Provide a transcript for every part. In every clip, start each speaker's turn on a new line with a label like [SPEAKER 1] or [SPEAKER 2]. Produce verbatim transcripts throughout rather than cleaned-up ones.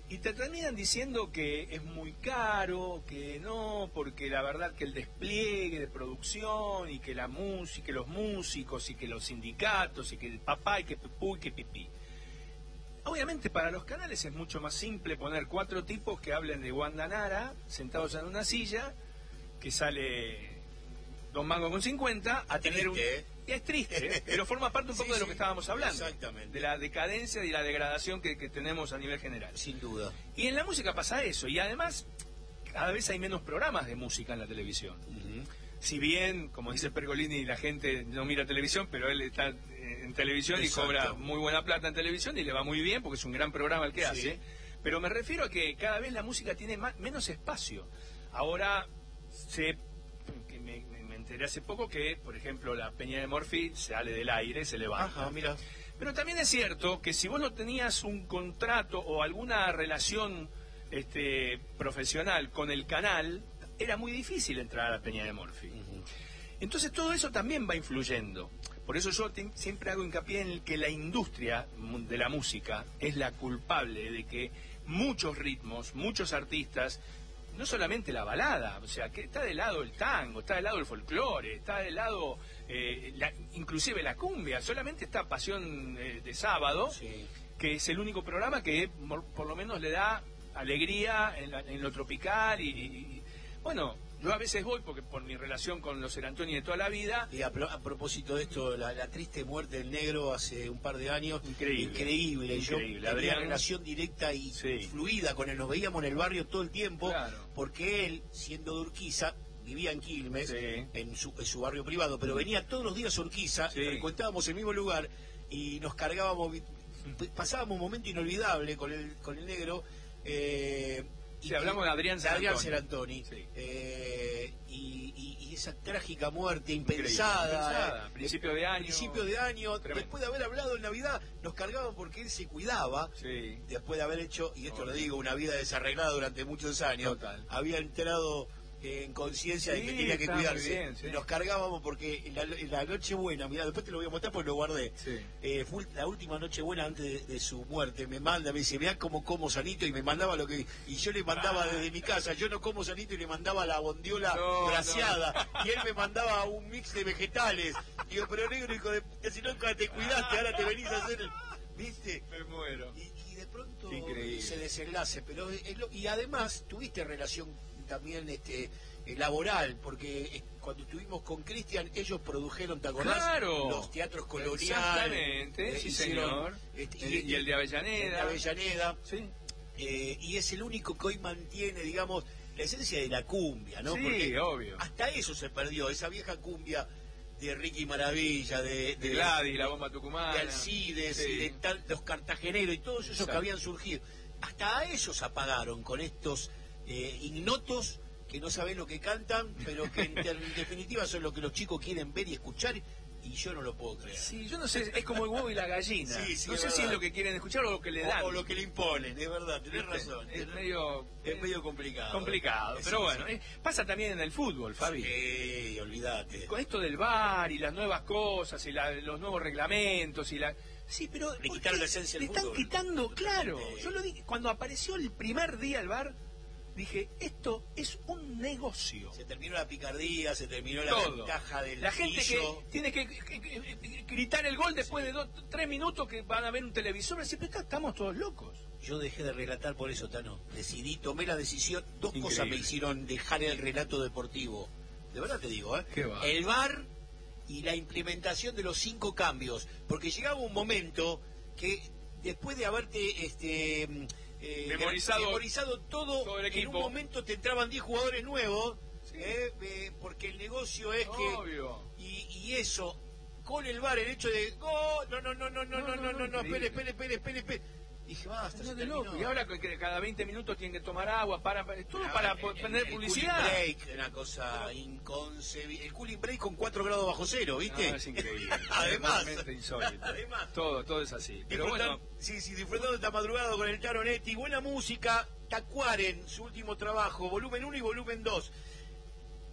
[SPEAKER 1] Y te terminan diciendo que es muy caro, que no, porque la verdad que el despliegue de producción y que la música, que los músicos y que los sindicatos y que el papá y que pupú y que pipí. Obviamente para los canales es mucho más simple poner cuatro tipos que hablen de Wanda Nara sentados en una silla, que sale Don Mango con cincuenta, a tener un... Y es triste, ¿eh? Pero forma parte un poco sí, de lo que estábamos hablando.
[SPEAKER 2] Exactamente.
[SPEAKER 1] De la decadencia y la degradación que, que tenemos a nivel general.
[SPEAKER 2] Sin duda.
[SPEAKER 1] Y en la música pasa eso. Y además, cada vez hay menos programas de música en la televisión. Uh-huh. Si bien, como dice Pergolini, la gente no mira televisión, pero él está en televisión. Exacto. Y cobra muy buena plata en televisión y le va muy bien porque es un gran programa el que sí. hace. Pero me refiero a que cada vez la música tiene más, menos espacio. Ahora se... que me, me enteré hace poco que, por ejemplo, la Peña de Morphy sale del aire, se levanta.
[SPEAKER 2] Ajá, mira.
[SPEAKER 1] Pero también es cierto que si vos no tenías un contrato o alguna relación este, profesional con el canal, era muy difícil entrar a la Peña de Morphy. Uh-huh. Entonces todo eso también va influyendo. Por eso yo te, siempre hago hincapié en que la industria de la música es la culpable de que muchos ritmos, muchos artistas, no solamente la balada, o sea, que está de lado el tango, está de lado el folclore, está de lado eh, la, inclusive la cumbia, solamente está Pasión eh, de Sábado, sí. que es el único programa que por, por lo menos le da alegría en, la, en lo tropical y, y bueno, yo a veces voy porque por mi relación con los Serantoni de toda la vida.
[SPEAKER 2] Y a, a propósito de esto, la, la triste muerte del negro hace un par de años,
[SPEAKER 1] increíble,
[SPEAKER 2] increíble.
[SPEAKER 1] increíble.
[SPEAKER 2] Yo tenía relación directa y sí. fluida con él, nos veíamos en el barrio todo el tiempo, claro. porque él, siendo de Urquiza, vivía en Quilmes, sí. en, su, en su barrio privado, pero venía todos los días a Urquiza, sí. frecuentábamos el mismo lugar y nos cargábamos, pasábamos un momento inolvidable con el, con el negro. Eh,
[SPEAKER 1] Sí, hablamos de Adrián Serantoni.
[SPEAKER 2] Adrián Serantoni. Sí. Eh, y, y, y esa trágica muerte impensada.
[SPEAKER 1] impensada. Eh, principio de año.
[SPEAKER 2] Principio de año. Tremendo. Después de haber hablado en Navidad, nos cargaban porque él se cuidaba. Sí. Después de haber hecho, y esto oh, lo digo, una vida desarreglada durante muchos años. Total. Había entrado eh, en conciencia sí, de que tenía que cuidarse. Bien, sí. Nos cargábamos porque en la, en la Nochebuena, mirá, después te lo voy a mostrar porque lo guardé. Sí. Eh, fue la última Nochebuena antes de, de su muerte. Me manda, me dice, mirá cómo como sanito, y me mandaba lo que. Y yo le mandaba ah. desde mi casa, yo no como sanito, y le mandaba la bondiola no, braseada. No. Y él me mandaba un mix de vegetales. Digo, pero negro, hijo de. Si nunca te cuidaste, ahora te venís a hacer. El... ¿Viste?
[SPEAKER 1] Me muero.
[SPEAKER 2] Y, y de pronto
[SPEAKER 1] increíble.
[SPEAKER 2] Se desenlace. Pero es lo... Y además, tuviste relación también este eh, laboral, porque eh, cuando estuvimos con Cristian, ellos produjeron, ¿te acordás?
[SPEAKER 1] Claro.
[SPEAKER 2] Los teatros coloniales.
[SPEAKER 1] Exactamente, eh, sí hicieron, señor. Este, y, y el de Avellaneda.
[SPEAKER 2] El de Avellaneda.
[SPEAKER 1] Sí.
[SPEAKER 2] Eh, y es el único que hoy mantiene, digamos, la esencia de la cumbia, ¿no?
[SPEAKER 1] Sí,
[SPEAKER 2] porque
[SPEAKER 1] obvio.
[SPEAKER 2] Hasta eso se perdió, esa vieja cumbia de Ricky Maravilla, de, de,
[SPEAKER 1] de Gladys, de la bomba tucumana,
[SPEAKER 2] de Alcides, sí. y de tal, los cartageneros y todos esos Exacto. que habían surgido. Hasta a ellos apagaron con estos eh, ignotos que no saben lo que cantan, pero que en, en definitiva son lo que los chicos quieren ver y escuchar, y yo no lo puedo creer.
[SPEAKER 1] Sí, yo no sé, es como el huevo y la gallina.
[SPEAKER 2] Sí, sí,
[SPEAKER 1] no sé
[SPEAKER 2] verdad.
[SPEAKER 1] si es lo que quieren escuchar o lo que le dan.
[SPEAKER 2] O, o lo que le imponen, es verdad, tenés razón.
[SPEAKER 1] Es, es medio
[SPEAKER 2] es medio complicado.
[SPEAKER 1] Complicado,
[SPEAKER 2] eh.
[SPEAKER 1] pero
[SPEAKER 2] sí,
[SPEAKER 1] bueno,
[SPEAKER 2] sí.
[SPEAKER 1] Eh, pasa también en el fútbol, Fabi.
[SPEAKER 2] Sí, olvídate.
[SPEAKER 1] Con esto del V A R y las nuevas cosas y la, los nuevos reglamentos y la... Sí, pero...
[SPEAKER 2] Le quitaron la esencia del
[SPEAKER 1] fútbol. Le están quitando, claro.
[SPEAKER 2] Eh.
[SPEAKER 1] Yo lo dije, cuando apareció el primer día el V A R, dije, esto es un negocio.
[SPEAKER 2] Se terminó la picardía, se terminó la
[SPEAKER 1] Todo.
[SPEAKER 2] ventaja del
[SPEAKER 1] La gente
[SPEAKER 2] pillo.
[SPEAKER 1] que tiene que, que, que, que gritar el gol después sí. de dos, tres minutos que van a ver un televisor, y pero estamos todos locos.
[SPEAKER 2] Yo dejé de relatar por eso, Tano. Decidí, tomé la decisión, dos
[SPEAKER 1] Increíble.
[SPEAKER 2] cosas me hicieron dejar el relato deportivo. De verdad te digo, ¿eh?
[SPEAKER 1] Qué va.
[SPEAKER 2] El V A R y la implementación de los cinco cambios. Porque llegaba un momento que después de haberte... este Eh,
[SPEAKER 1] memorizado,
[SPEAKER 2] memorizado todo,
[SPEAKER 1] todo el
[SPEAKER 2] en un momento te entraban diez jugadores nuevos, sí. eh, eh, porque el negocio es
[SPEAKER 1] Obvio.
[SPEAKER 2] que y, y eso con el V A R, el hecho de oh, no no no no no no no no no, no espere espere espere espere espere dije basta,
[SPEAKER 1] no
[SPEAKER 2] se
[SPEAKER 1] de loco. Y ahora que cada veinte minutos tienen que tomar agua para, para todo no, para el, tener el, publicidad.
[SPEAKER 2] El cooling break, una cosa inconcebible. El cooling break con cuatro grados bajo cero, ¿viste?
[SPEAKER 1] No, es increíble.
[SPEAKER 2] Además,
[SPEAKER 1] insólito.
[SPEAKER 2] Además,
[SPEAKER 1] todo, todo es así. Pero bueno,
[SPEAKER 2] sí, sí, disfrutando esta madrugada con el Tano Netti, buena música, Tacuaren, su último trabajo, volumen uno y volumen dos.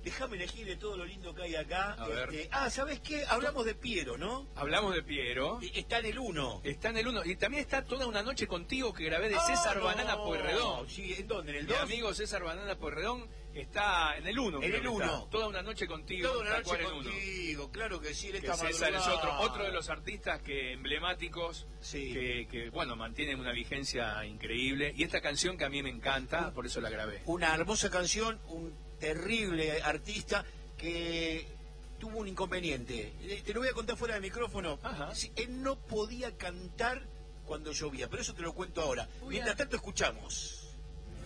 [SPEAKER 2] Déjame elegir de todo lo lindo que hay acá.
[SPEAKER 1] A ver.
[SPEAKER 2] Este, ah, ¿sabés qué? Hablamos de Piero, ¿no?
[SPEAKER 1] Hablamos de Piero.
[SPEAKER 2] Está en el uno.
[SPEAKER 1] Está en el uno. Y también está Toda una noche contigo, que grabé de
[SPEAKER 2] ah,
[SPEAKER 1] César
[SPEAKER 2] no.
[SPEAKER 1] Banana Pueyrredón.
[SPEAKER 2] Sí, ¿en dónde? ¿En el
[SPEAKER 1] Mi
[SPEAKER 2] dos?
[SPEAKER 1] amigo César Banana Pueyrredón está en el uno.
[SPEAKER 2] En el uno.
[SPEAKER 1] Toda una noche contigo.
[SPEAKER 2] Toda una noche
[SPEAKER 1] en
[SPEAKER 2] contigo, claro que sí.
[SPEAKER 1] Que César es otro, otro de los artistas que emblemáticos, sí. que, que, bueno, mantienen una vigencia increíble. Y esta canción que a mí me encanta, por eso la grabé.
[SPEAKER 2] Una hermosa canción, un terrible artista que tuvo un inconveniente. Te lo voy a contar fuera del micrófono.
[SPEAKER 1] Ajá.
[SPEAKER 2] Él no podía cantar cuando llovía, pero eso te lo cuento ahora. Mientras tanto escuchamos.